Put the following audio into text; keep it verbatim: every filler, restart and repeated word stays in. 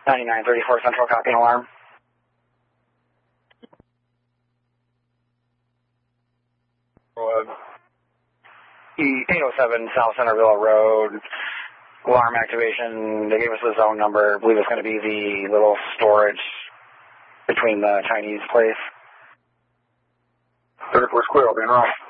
ninety-nine thirty-four Central, copy and alarm. E eight oh seven South Centerville Road, alarm activation. They gave us the zone number. I believe it's going to be the little storage between the Chinese place. thirty-four Square, I'll be in wrong.